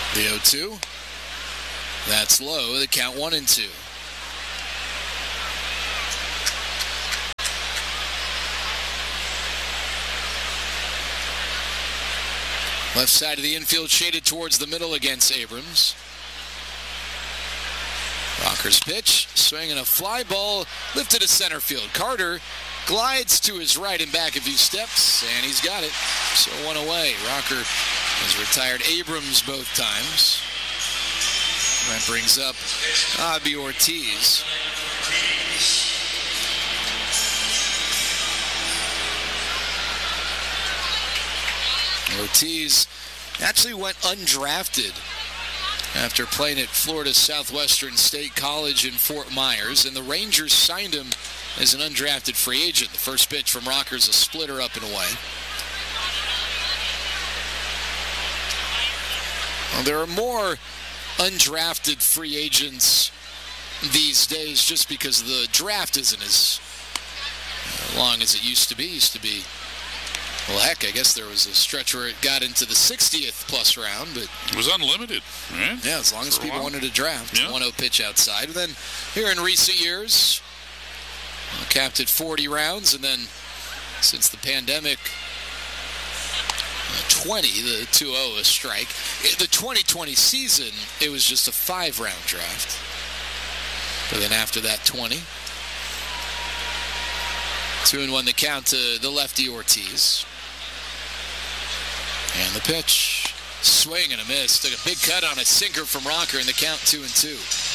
The 0-2. That's low. The count 1-2. Left side of the infield shaded towards the middle against Abrams. Rocker's pitch, swinging a fly ball, lifted to center field. Carter glides to his right and back a few steps, and he's got it. So one away. Rocker has retired Abrams both times. That brings up Abby Ortiz. Ortiz actually went undrafted after playing at Florida Southwestern State College in Fort Myers, and the Rangers signed him as an undrafted free agent. The first pitch from Rocker's a splitter up and away. Well, there are more undrafted free agents these days just because the draft isn't as long as it used to be. Well, heck, I guess there was a stretch where it got into the 60th plus round, but it was unlimited, right? Yeah, as long as people wanted to draft. Yeah. 1-0 pitch outside. And then here in recent years, capped at 40 rounds, and then since the pandemic, 20, the 2-0 a strike. The 2020 season, it was just a 5-round draft. But then after that, 20. 2-1 the count to the lefty Ortiz. And the pitch. Swing and a miss. Took a big cut on a sinker from Rocker, and the count 2-2.